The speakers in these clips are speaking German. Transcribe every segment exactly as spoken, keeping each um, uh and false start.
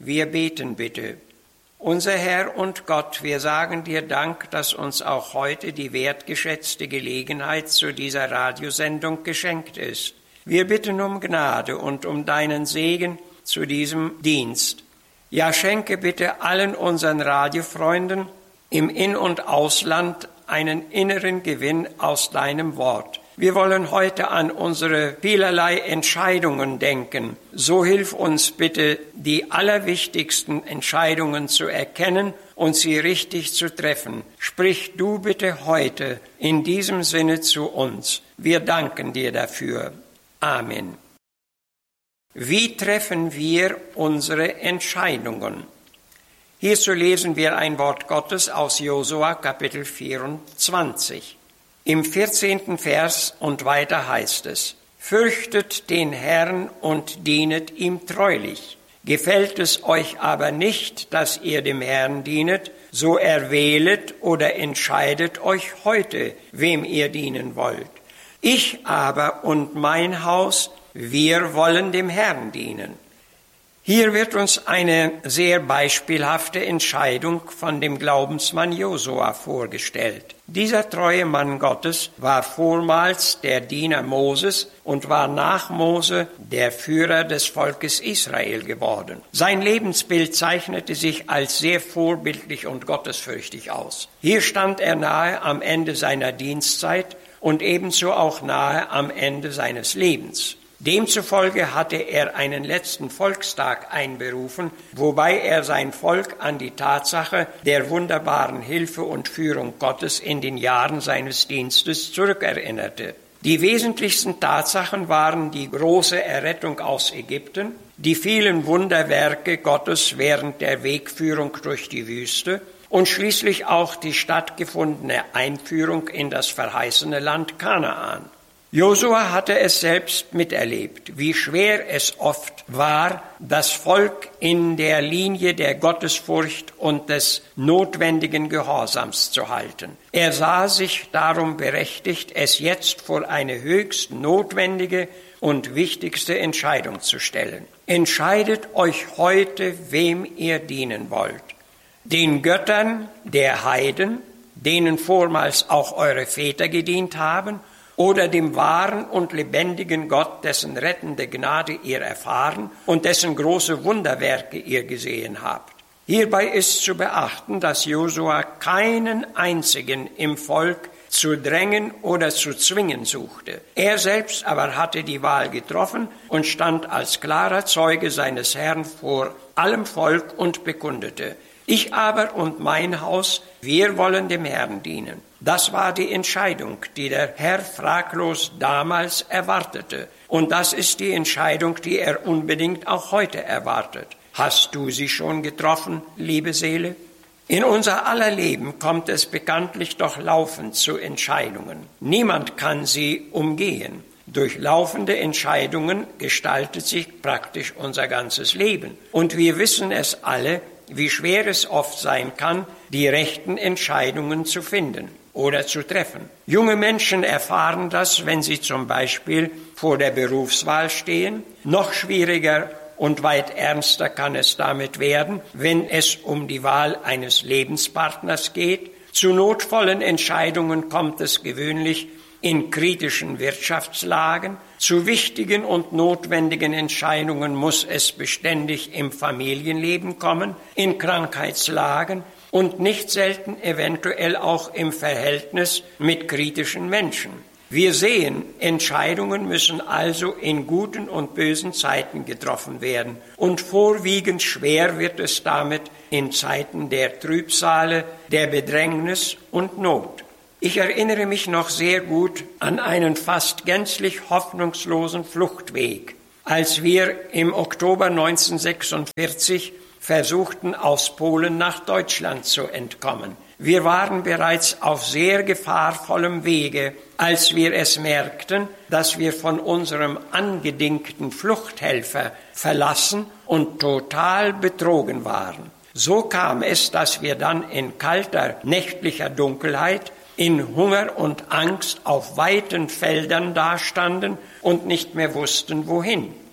Wir beten bitte. Unser Herr und Gott, wir sagen dir Dank, dass uns auch heute die wertgeschätzte Gelegenheit zu dieser Radiosendung geschenkt ist. Wir bitten um Gnade und um deinen Segen zu diesem Dienst. Ja, schenke bitte allen unseren Radiofreunden im In- und Ausland einen inneren Gewinn aus deinem Wort. Wir wollen heute an unsere vielerlei Entscheidungen denken. So hilf uns bitte, die allerwichtigsten Entscheidungen zu erkennen und sie richtig zu treffen. Sprich du bitte heute in diesem Sinne zu uns. Wir danken dir dafür. Amen. Wie treffen wir unsere Entscheidungen? Hierzu lesen wir ein Wort Gottes aus Josua Kapitel vierundzwanzig. Im vierzehnten Vers und weiter heißt es: Fürchtet den Herrn und dienet ihm treulich. Gefällt es euch aber nicht, dass ihr dem Herrn dienet, so erwählet oder entscheidet euch heute, wem ihr dienen wollt. Ich aber und mein Haus, wir wollen dem Herrn dienen. Hier wird uns eine sehr beispielhafte Entscheidung von dem Glaubensmann Josua vorgestellt. Dieser treue Mann Gottes war vormals der Diener Moses und war nach Mose der Führer des Volkes Israel geworden. Sein Lebensbild zeichnete sich als sehr vorbildlich und gottesfürchtig aus. Hier stand er nahe am Ende seiner Dienstzeit und ebenso auch nahe am Ende seines Lebens. Demzufolge hatte er einen letzten Volkstag einberufen, wobei er sein Volk an die Tatsache der wunderbaren Hilfe und Führung Gottes in den Jahren seines Dienstes zurückerinnerte. Die wesentlichsten Tatsachen waren die große Errettung aus Ägypten, die vielen Wunderwerke Gottes während der Wegführung durch die Wüste und schließlich auch die stattgefundene Einführung in das verheißene Land Kanaan. Josua hatte es selbst miterlebt, wie schwer es oft war, das Volk in der Linie der Gottesfurcht und des notwendigen Gehorsams zu halten. Er sah sich darum berechtigt, es jetzt vor eine höchst notwendige und wichtigste Entscheidung zu stellen. Entscheidet euch heute, wem ihr dienen wollt. Den Göttern der Heiden, denen vormals auch eure Väter gedient haben, oder dem wahren und lebendigen Gott, dessen rettende Gnade ihr erfahren und dessen große Wunderwerke ihr gesehen habt. Hierbei ist zu beachten, dass Josua keinen einzigen im Volk zu drängen oder zu zwingen suchte. Er selbst aber hatte die Wahl getroffen und stand als klarer Zeuge seines Herrn vor allem Volk und bekundete: Ich aber und mein Haus, wir wollen dem Herrn dienen. Das war die Entscheidung, die der Herr fraglos damals erwartete. Und das ist die Entscheidung, die er unbedingt auch heute erwartet. Hast du sie schon getroffen, liebe Seele? In unser aller Leben kommt es bekanntlich doch laufend zu Entscheidungen. Niemand kann sie umgehen. Durch laufende Entscheidungen gestaltet sich praktisch unser ganzes Leben. Und wir wissen es alle, wie schwer es oft sein kann, die rechten Entscheidungen zu finden oder zu treffen. Junge Menschen erfahren das, wenn sie zum Beispiel vor der Berufswahl stehen. Noch schwieriger und weit ernster kann es damit werden, wenn es um die Wahl eines Lebenspartners geht. Zu notvollen Entscheidungen kommt es gewöhnlich in kritischen Wirtschaftslagen. Zu wichtigen und notwendigen Entscheidungen muss es beständig im Familienleben kommen, in Krankheitslagen und nicht selten eventuell auch im Verhältnis mit kritischen Menschen. Wir sehen, Entscheidungen müssen also in guten und bösen Zeiten getroffen werden. Und vorwiegend schwer wird es damit in Zeiten der Trübsale, der Bedrängnis und Not. Ich erinnere mich noch sehr gut an einen fast gänzlich hoffnungslosen Fluchtweg, als wir im Oktober neunzehnhundertsechsundvierzig versuchten, aus Polen nach Deutschland zu entkommen. Wir waren bereits auf sehr gefahrvollem Wege, als wir es merkten, dass wir von unserem angedingten Fluchthelfer verlassen und total betrogen waren. So kam es, dass wir dann in kalter nächtlicher Dunkelheit, in Hunger und Angst auf weiten Feldern dastanden und nicht mehr wussten, wohin.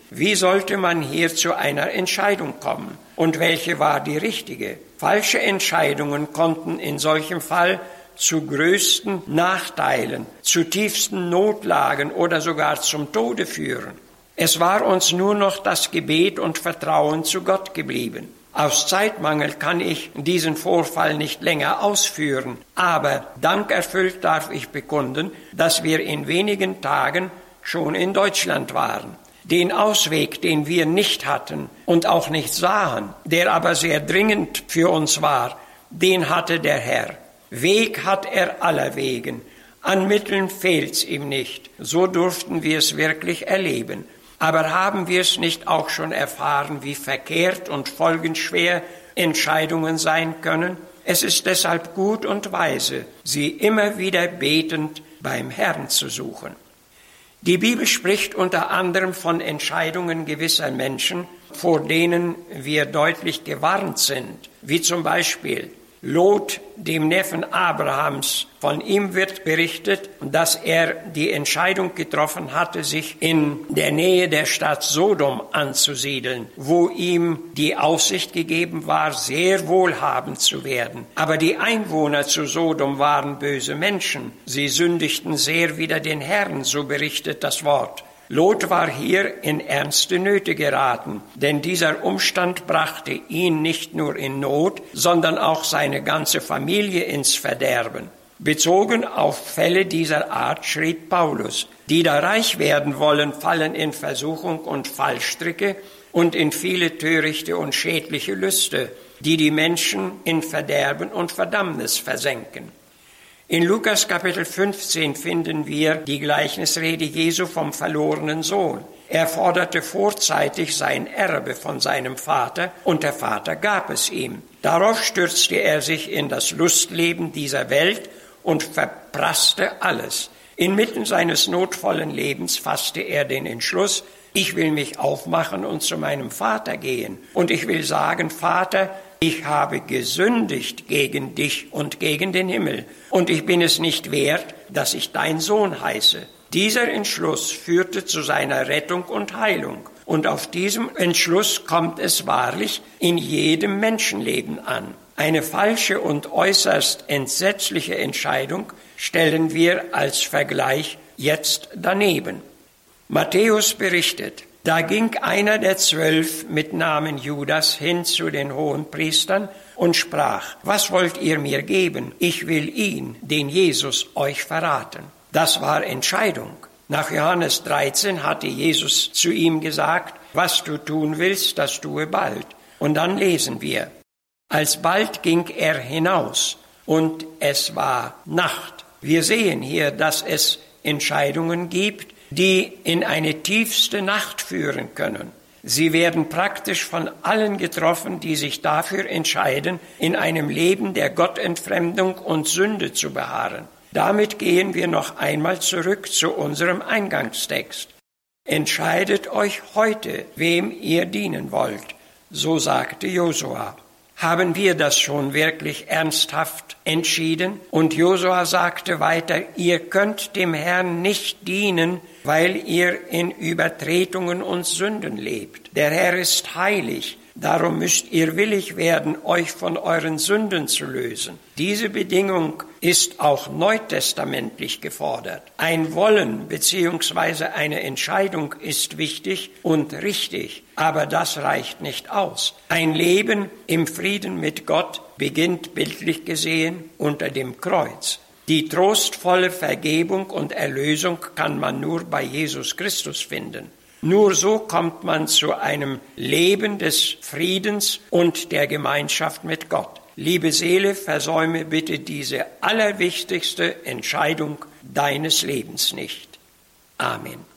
Wie sollte man hier zu einer Entscheidung kommen? Und welche war die richtige? Falsche Entscheidungen konnten in solchem Fall zu größten Nachteilen, zu tiefsten Notlagen oder sogar zum Tode führen. Es war uns nur noch das Gebet und Vertrauen zu Gott geblieben. Aus Zeitmangel kann ich diesen Vorfall nicht länger ausführen, aber dankerfüllt darf ich bekunden, dass wir in wenigen Tagen schon in Deutschland waren. Den Ausweg, den wir nicht hatten und auch nicht sahen, der aber sehr dringend für uns war, den hatte der Herr. Weg hat er aller Wegen, an Mitteln fehlt's ihm nicht, so durften wir es wirklich erleben. Aber haben wir es nicht auch schon erfahren, wie verkehrt und folgenschwer Entscheidungen sein können? Es ist deshalb gut und weise, sie immer wieder betend beim Herrn zu suchen. Die Bibel spricht unter anderem von Entscheidungen gewisser Menschen, vor denen wir deutlich gewarnt sind, wie zum Beispiel Lot, dem Neffen Abrahams. Von ihm wird berichtet, dass er die Entscheidung getroffen hatte, sich in der Nähe der Stadt Sodom anzusiedeln, wo ihm die Aussicht gegeben war, sehr wohlhabend zu werden. Aber die Einwohner zu Sodom waren böse Menschen. Sie sündigten sehr wider den Herrn, so berichtet das Wort. Lot war hier in ernste Nöte geraten, denn dieser Umstand brachte ihn nicht nur in Not, sondern auch seine ganze Familie ins Verderben. Bezogen auf Fälle dieser Art schrieb Paulus: Die da reich werden wollen, fallen in Versuchung und Fallstricke und in viele törichte und schädliche Lüste, die die Menschen in Verderben und Verdammnis versenken. In Lukas Kapitel fünfzehn finden wir die Gleichnisrede Jesu vom verlorenen Sohn. Er forderte vorzeitig sein Erbe von seinem Vater, und der Vater gab es ihm. Darauf stürzte er sich in das Lustleben dieser Welt und verprasste alles. Inmitten seines notvollen Lebens fasste er den Entschluss: Ich will mich aufmachen und zu meinem Vater gehen. Und ich will sagen: Vater, ich habe gesündigt gegen dich und gegen den Himmel, und ich bin es nicht wert, dass ich dein Sohn heiße. Dieser Entschluss führte zu seiner Rettung und Heilung. Und auf diesem Entschluss kommt es wahrlich in jedem Menschenleben an. Eine falsche und äußerst entsetzliche Entscheidung stellen wir als Vergleich jetzt daneben. Matthäus berichtet: Da ging einer der Zwölf mit Namen Judas hin zu den Hohenpriestern und sprach: Was wollt ihr mir geben? Ich will ihn, den Jesus, euch verraten. Das war Entscheidung. Nach Johannes dreizehn hatte Jesus zu ihm gesagt: Was du tun willst, das tue bald. Und dann lesen wir: Alsbald ging er hinaus, und es war Nacht. Wir sehen hier, dass es Entscheidungen gibt, die in eine tiefste Nacht führen können. Sie werden praktisch von allen getroffen, die sich dafür entscheiden, in einem Leben der Gottentfremdung und Sünde zu beharren. Damit gehen wir noch einmal zurück zu unserem Eingangstext. Entscheidet euch heute, wem ihr dienen wollt, so sagte Josua. Haben wir das schon wirklich ernsthaft entschieden? Und Josua sagte weiter: Ihr könnt dem Herrn nicht dienen, weil ihr in Übertretungen und Sünden lebt. Der Herr ist heilig, darum müsst ihr willig werden, euch von euren Sünden zu lösen. Diese Bedingung ist auch neutestamentlich gefordert. Ein Wollen bzw. eine Entscheidung ist wichtig und richtig, aber das reicht nicht aus. Ein Leben im Frieden mit Gott beginnt bildlich gesehen unter dem Kreuz. Die trostvolle Vergebung und Erlösung kann man nur bei Jesus Christus finden. Nur so kommt man zu einem Leben des Friedens und der Gemeinschaft mit Gott. Liebe Seele, versäume bitte diese allerwichtigste Entscheidung deines Lebens nicht. Amen.